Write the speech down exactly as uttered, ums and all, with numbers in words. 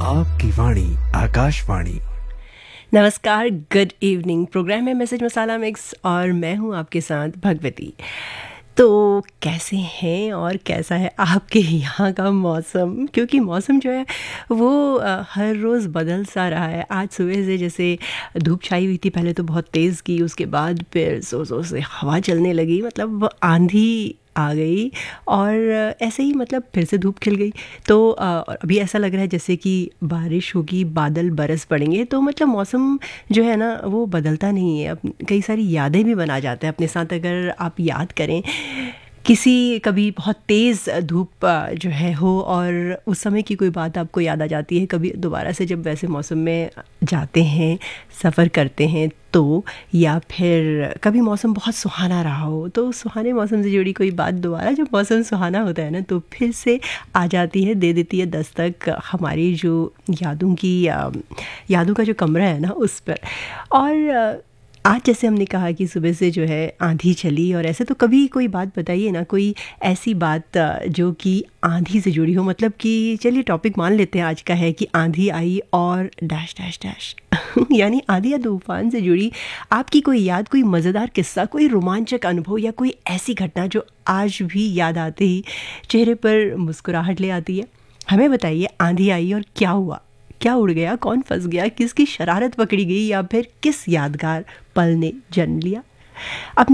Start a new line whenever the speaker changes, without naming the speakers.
आपकी वाणी आकाशवाणी।
नमस्कार, good evening. Programme है मैसेज मसाला मिक्स और मैं हूं आपके साथ भगवती। तो कैसे हैं और कैसा है आपके यहाँ का मौसम? क्योंकि मौसम जो है वो अ, हर रोज़ बदल सा रहा है। आज सुबह से जैसे धूप छाई हुई थी, पहले तो बहुत तेज़ की, उसके बाद फिर ज़ोर ज़ोर से हवा चलने लगी, मतलब आंधी आ गई और ऐसे ही मतलब फिर से धूप खिल गई। तो अ, और अभी ऐसा लग रहा है जैसे कि बारिश होगी, बादल बरस पड़ेंगे। तो मतलब मौसम जो है ना वो बदलता नहीं है। अब कई सारी यादें भी बना जाते हैं अपने साथ। अगर आप याद करें किसी कभी बहुत तेज़ धूप अ, जो है हो और उस समय की कोई बात आपको याद आ जाती है, कभी दोबारा से जब वैसे मौसम में जाते हैं, सफ़र करते हैं तो, या फिर कभी मौसम बहुत सुहाना रहा हो तो उस सुहाने मौसम से जुड़ी कोई बात दोबारा जब मौसम सुहाना होता है ना तो फिर से आ जाती है, दे देती है दस्तक हमारी जो यादों की अ, यादों का जो कमरा है ना उस पर। और अ, आज जैसे हमने कहा कि सुबह से जो है आंधी चली और ऐसे, तो कभी कोई बात बताइए ना, कोई ऐसी बात अ, जो कि आंधी से जुड़ी हो। मतलब कि चलिए टॉपिक मान लेते हैं आज का है कि आंधी आई और डैश डैश डैश यानी आंधी या तूफान से जुड़ी आपकी कोई याद, कोई मज़ेदार किस्सा, कोई रोमांचक अनुभव या कोई ऐसी घटना जो आज भी याद आते ही चेहरे पर मुस्कुराहट ले आती है। हमें बताइए, आंधी आई और क्या हुआ? क्या उड़ गया, कौन फंस गया, किसकी शरारत पकड़ी गई या फिर किस यादगार पल ने जन्म लिया? अपने